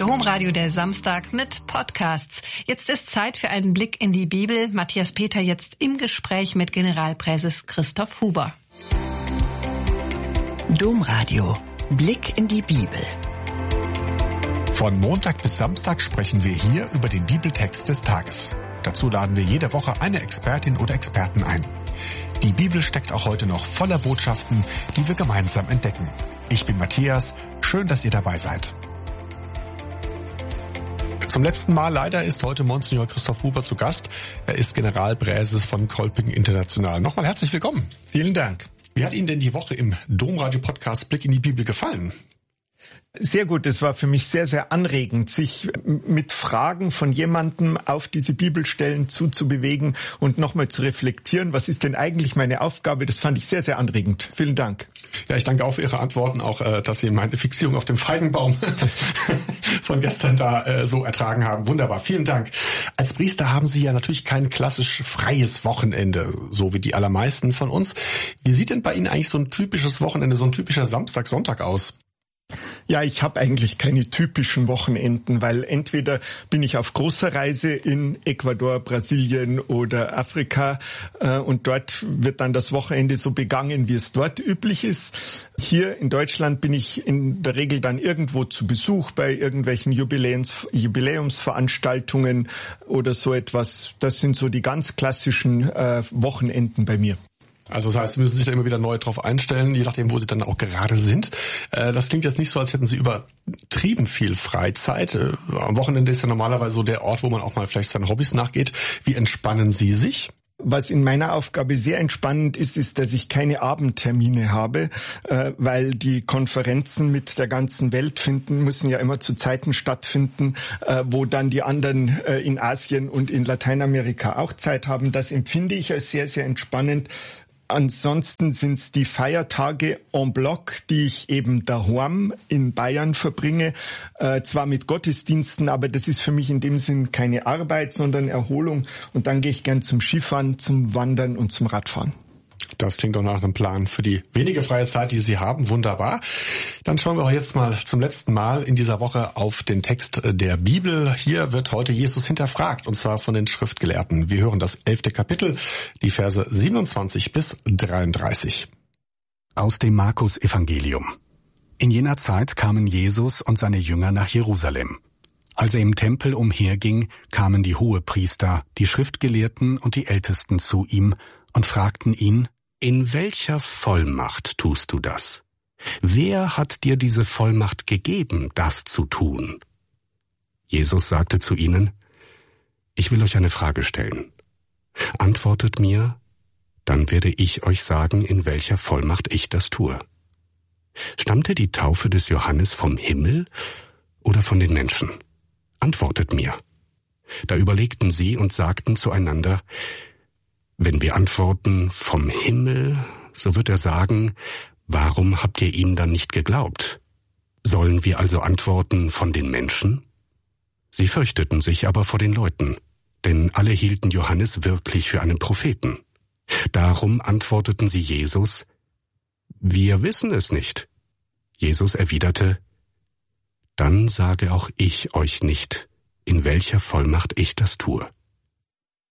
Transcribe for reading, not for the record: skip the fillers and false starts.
Domradio der Samstag mit Podcasts. Jetzt ist Zeit für einen Blick in die Bibel. Matthias Peter jetzt im Gespräch mit Generalpräses Christoph Huber. Domradio. Blick in die Bibel. Von Montag bis Samstag sprechen wir hier über den Bibeltext des Tages. Dazu laden wir jede Woche eine Expertin oder Experten ein. Die Bibel steckt auch heute noch voller Botschaften, die wir gemeinsam entdecken. Ich bin Matthias, schön, dass ihr dabei seid. Zum letzten Mal leider ist heute Monsignor Christoph Huber zu Gast. Er ist Generalpräses von Kolping International. Nochmal herzlich willkommen. Vielen Dank. Wie hat Ihnen denn die Woche im Domradio-Podcast Blick in die Bibel gefallen? Sehr gut, es war für mich sehr, sehr anregend, sich mit Fragen von jemandem auf diese Bibelstellen zuzubewegen und nochmal zu reflektieren, was ist denn eigentlich meine Aufgabe, das fand ich sehr, sehr anregend. Vielen Dank. Ja, ich danke auch für Ihre Antworten, auch, dass Sie meine Fixierung auf dem Feigenbaum von gestern da so ertragen haben. Wunderbar, vielen Dank. Als Priester haben Sie ja natürlich kein klassisch freies Wochenende, so wie die allermeisten von uns. Wie sieht denn bei Ihnen eigentlich so ein typisches Wochenende, so ein typischer Samstag, Sonntag aus? Ja, ich habe eigentlich keine typischen Wochenenden, weil entweder bin ich auf großer Reise in Ecuador, Brasilien oder Afrika und dort wird dann das Wochenende so begangen, wie es dort üblich ist. Hier in Deutschland bin ich in der Regel dann irgendwo zu Besuch bei irgendwelchen Jubiläumsveranstaltungen oder so etwas. Das sind so die ganz klassischen Wochenenden bei mir. Also das heißt, Sie müssen sich da immer wieder neu drauf einstellen, je nachdem, wo Sie dann auch gerade sind. Das klingt jetzt nicht so, als hätten Sie übertrieben viel Freizeit. Am Wochenende ist ja normalerweise so der Ort, wo man auch mal vielleicht seinen Hobbys nachgeht. Wie entspannen Sie sich? Was in meiner Aufgabe sehr entspannend ist, ist, dass ich keine Abendtermine habe, weil die Konferenzen mit der ganzen Welt müssen ja immer zu Zeiten stattfinden, wo dann die anderen in Asien und in Lateinamerika auch Zeit haben. Das empfinde ich als sehr, sehr entspannend. Ansonsten sind es die Feiertage en bloc, die ich eben daheim in Bayern verbringe, zwar mit Gottesdiensten, aber das ist für mich in dem Sinn keine Arbeit, sondern Erholung. Und dann gehe ich gern zum Skifahren, zum Wandern und zum Radfahren. Das klingt doch nach einem Plan für die wenige freie Zeit, die Sie haben. Wunderbar. Dann schauen wir auch jetzt mal zum letzten Mal in dieser Woche auf den Text der Bibel. Hier wird heute Jesus hinterfragt, und zwar von den Schriftgelehrten. Wir hören das 11. Kapitel, die Verse 27 bis 33. Aus dem Markus-Evangelium. In jener Zeit kamen Jesus und seine Jünger nach Jerusalem. Als er im Tempel umherging, kamen die Hohepriester, die Schriftgelehrten und die Ältesten zu ihm und fragten ihn: In welcher Vollmacht tust du das? Wer hat dir diese Vollmacht gegeben, das zu tun? Jesus sagte zu ihnen: Ich will euch eine Frage stellen. Antwortet mir, dann werde ich euch sagen, in welcher Vollmacht ich das tue. Stammte die Taufe des Johannes vom Himmel oder von den Menschen? Antwortet mir. Da überlegten sie und sagten zueinander: Wenn wir antworten vom Himmel, so wird er sagen, warum habt ihr ihm dann nicht geglaubt? Sollen wir also antworten von den Menschen? Sie fürchteten sich aber vor den Leuten, denn alle hielten Johannes wirklich für einen Propheten. Darum antworteten sie Jesus: Wir wissen es nicht. Jesus erwiderte: Dann sage auch ich euch nicht, in welcher Vollmacht ich das tue.